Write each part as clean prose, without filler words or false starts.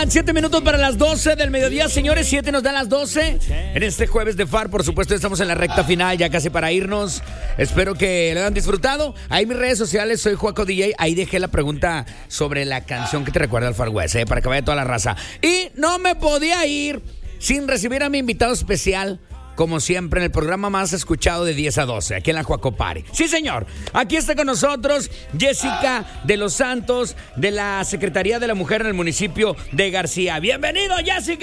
Faltan 7 minutos para las 12 del mediodía, señores. 7 nos dan las 12. En este jueves de FAR, por supuesto, estamos en la recta final, ya casi para irnos. Espero que lo hayan disfrutado. Ahí en mis redes sociales, soy Juaco DJ. Ahí dejé la pregunta sobre la canción que te recuerda al Far West, para que vaya toda la raza. Y no me podía ir sin recibir a mi invitado especial, como siempre, en el programa más escuchado de 10 a 12, aquí en la Juaco Party. Sí, señor. Aquí está con nosotros Jessica de los Santos, de la Secretaría de la Mujer en el municipio de García. ¡Bienvenido,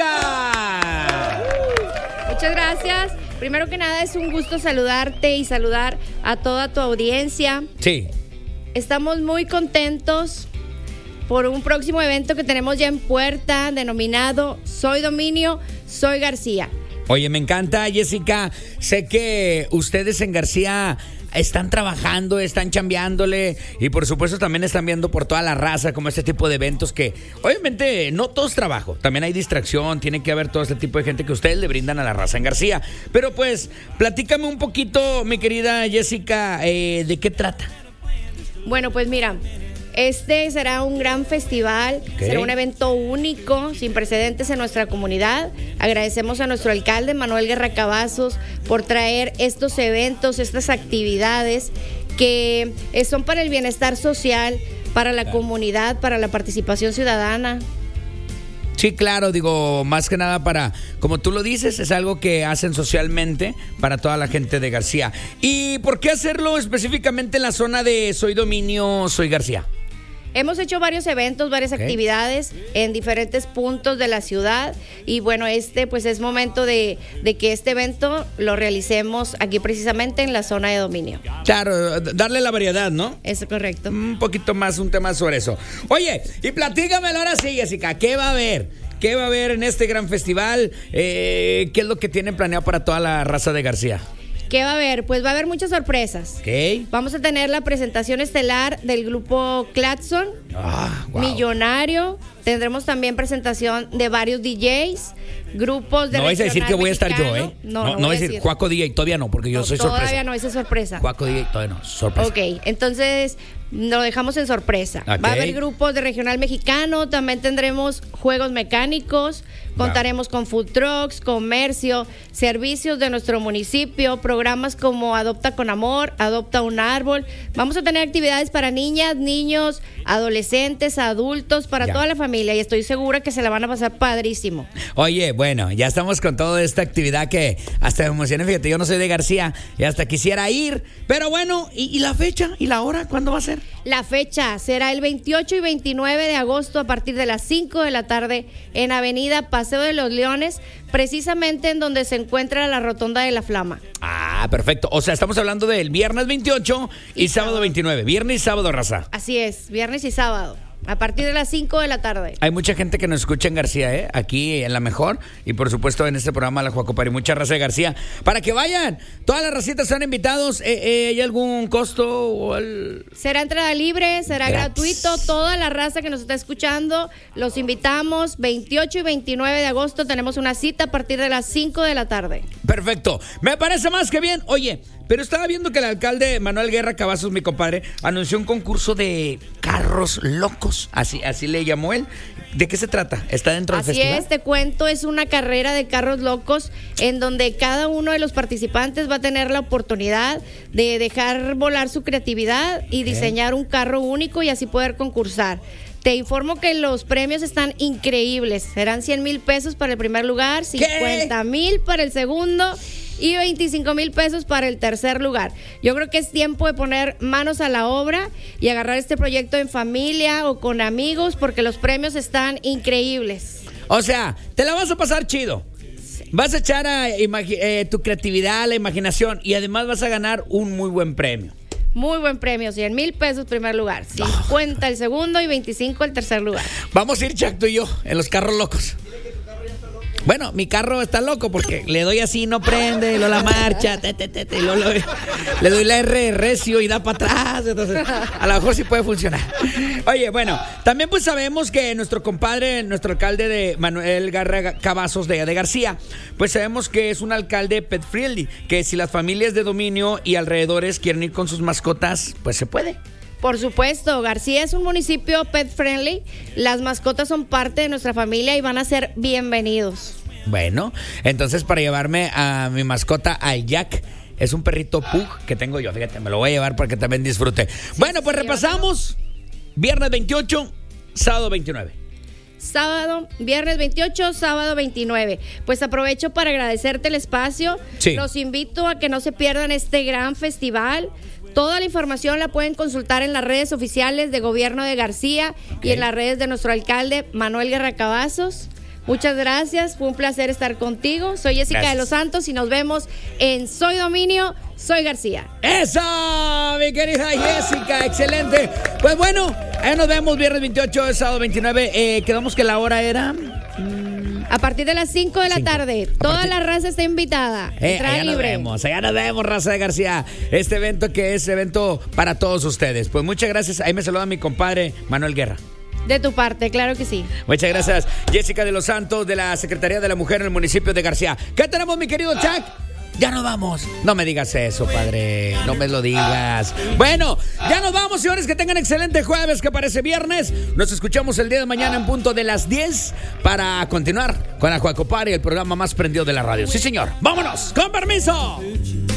Jessica! Muchas gracias. Primero que nada, es un gusto saludarte y saludar a toda tu audiencia. Sí. Estamos muy contentos por un próximo evento que tenemos ya en puerta, denominado Soy Dominio, Soy García. Oye, me encanta, Jessica. Sé que ustedes en García están trabajando, están chambeándole y por supuesto también están viendo por toda la raza como este tipo de eventos que obviamente no todo es trabajo, también hay distracción, tiene que haber todo este tipo de gente que ustedes le brindan a la raza en García. Pero pues, platícame un poquito, mi querida Jessica, ¿de qué trata? Bueno, pues mira, este será un gran festival, será un evento único, sin precedentes en nuestra comunidad. Agradecemos a nuestro alcalde, Manuel Guerra Cavazos, por traer estos eventos, estas actividades que son para el bienestar social, para la comunidad, para la participación ciudadana. Sí, claro, digo, más que nada para, como tú lo dices, es algo que hacen socialmente para toda la gente de García. ¿Y por qué hacerlo específicamente en la zona de Soy Dominio, Soy García? Hemos hecho varios eventos, varias actividades en diferentes puntos de la ciudad y bueno, pues es momento de que este evento lo realicemos aquí precisamente en la zona de Dominio. Claro, darle la variedad, ¿no? Eso es correcto. Un poquito más, un tema sobre eso. Oye, y platícamelo ahora sí, Jessica, ¿qué va a haber? ¿Qué va a haber en este gran festival? ¿Qué es lo que tienen planeado para toda la raza de García? ¿Qué va a haber? Pues va a haber muchas sorpresas. Okay. Vamos a tener la presentación estelar del grupo Claxon, wow. Millonario. Tendremos también presentación de varios DJs, grupos de... No vais a decir que voy a estar yo, ¿eh? No voy a decir Juaco DJ, todavía no, porque yo soy sorpresa. Todavía no, esa es sorpresa. Juaco DJ, todavía no, sorpresa. Ok, entonces lo dejamos en sorpresa. Okay. Va a haber grupos de regional mexicano, también tendremos juegos mecánicos, contaremos con food trucks, comercio, servicios de nuestro municipio, programas como Adopta con Amor, Adopta un Árbol. Vamos a tener actividades para niñas, niños, adolescentes, adultos, para toda la familia y estoy segura que se la van a pasar padrísimo. Oye, bueno, ya estamos con toda esta actividad que hasta me emociona. Fíjate, yo no soy de García y hasta quisiera ir, pero bueno, ¿y la fecha y la hora? ¿Cuándo va a ser? La fecha será el 28 y 29 de agosto a partir de las 5 de la tarde en Avenida Paseo de los Leones, precisamente en donde se encuentra la Rotonda de la Flama. Ah, perfecto. O sea, estamos hablando del viernes 28 y sábado 29. Viernes y sábado, raza. Así es, viernes y sábado. A partir de las 5 de la tarde. Hay mucha gente que nos escucha en García, aquí en La Mejor. Y por supuesto en este programa La Juaco Party. Mucha raza de García. Para que vayan. Todas las racitas están invitados. ¿Hay algún costo? Será entrada libre, será gratuito. Toda la raza que nos está escuchando, los invitamos. 28 y 29 de agosto tenemos una cita a partir de las 5 de la tarde. Perfecto. Me parece más que bien. Oye, pero estaba viendo que el alcalde Manuel Guerra Cavazos, mi compadre, anunció un concurso de carros locos. Así le llamó él. ¿De qué se trata? ¿Está dentro del festival? Así es, te cuento, es una carrera de carros locos en donde cada uno de los participantes va a tener la oportunidad de dejar volar su creatividad y diseñar un carro único y así poder concursar. Te informo que los premios están increíbles. Serán 100,000 pesos para el primer lugar, 50,000 para el segundo y 25,000 pesos para el tercer lugar. Yo creo que es tiempo de poner manos a la obra y agarrar este proyecto en familia o con amigos porque los premios están increíbles. O sea, te la vas a pasar chido. Vas a echar tu creatividad, la imaginación y además vas a ganar un muy buen premio. Muy buen premio, 100,000 pesos primer lugar, 50 el segundo y 25 el tercer lugar. Vamos a ir, Chuck, tú y yo, en los carros locos. Bueno, mi carro está loco porque le doy así, no prende, y luego la marcha, le doy la R recio y da para atrás. Entonces, a lo mejor sí puede funcionar. Oye, bueno, también pues sabemos que nuestro compadre, nuestro alcalde de Manuel Guerra Cavazos de García, pues sabemos que es un alcalde pet friendly, que si las familias de Dominio y alrededores quieren ir con sus mascotas, pues se puede. Por supuesto, García es un municipio pet friendly. Las mascotas son parte de nuestra familia y van a ser bienvenidos. Bueno, entonces para llevarme a mi mascota, al Jack, es un perrito pug que tengo yo, fíjate, me lo voy a llevar para que también disfrute. Bueno, pues repasamos. Viernes 28, sábado 29. Viernes 28, sábado 29. Pues aprovecho para agradecerte el espacio. Sí. Los invito a que no se pierdan este gran festival. Toda la información la pueden consultar en las redes oficiales de Gobierno de García y en las redes de nuestro alcalde Manuel Guerra Cavazos. Muchas gracias, fue un placer estar contigo. Soy Jessica de los Santos y nos vemos en Soy Dominio, Soy García. ¡Esa, mi querida Jessica! ¡Excelente! Pues bueno, ahí nos vemos viernes 28, sábado 29. Quedamos que la hora era... A partir de las 5 de la tarde, toda la raza está invitada. Entrada libre. Allá nos vemos, raza de García. Este evento que es evento para todos ustedes. Pues muchas gracias. Ahí me saluda mi compadre Manuel Guerra. De tu parte, claro que sí. Muchas gracias, Jessica de los Santos, de la Secretaría de la Mujer en el municipio de García. ¿Qué tenemos, mi querido Chuck? Ya nos vamos. No me digas eso, padre. No me lo digas. Bueno, ya nos vamos, señores. Que tengan excelente jueves, que parece viernes. Nos escuchamos el día de mañana en punto de las 10 para continuar con la Juacopar y el programa más prendido de la radio. Sí, señor. ¡Vámonos! ¡Con permiso!